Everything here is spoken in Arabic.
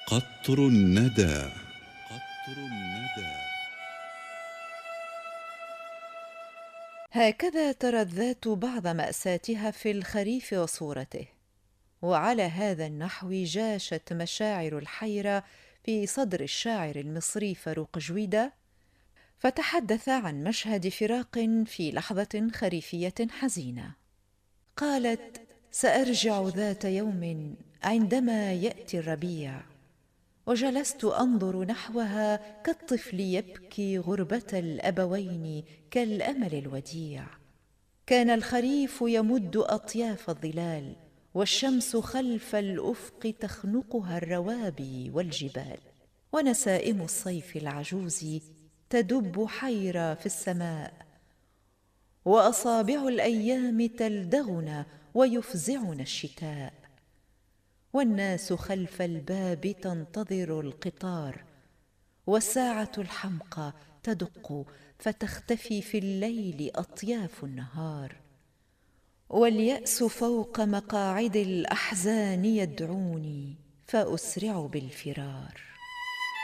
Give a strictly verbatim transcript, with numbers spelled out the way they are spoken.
قطر الندى. قطر الندى. هكذا ترى الذات بعض مأساتها في الخريف وصورته، وعلى هذا النحو جاشت مشاعر الحيرة في صدر الشاعر المصري فاروق جويدة، فتحدث عن مشهد فراق في لحظة خريفية حزينة. قالت: سأرجع ذات يوم عندما يأتي الربيع، وجلست أنظر نحوها كالطفل يبكي غربة الأبوين كالأمل الوديع. كان الخريف يمد أطياف الظلال، والشمس خلف الأفق تخنقها الروابي والجبال، ونسائم الصيف العجوز تدب حيرة في السماء، وأصابع الأيام تلدغنا ويفزعنا الشتاء، والناس خلف الباب تنتظر القطار، والساعة الحمقى تدق فتختفي في الليل أطياف النهار، واليأس فوق مقاعد الأحزان يدعوني فأسرع بالفرار.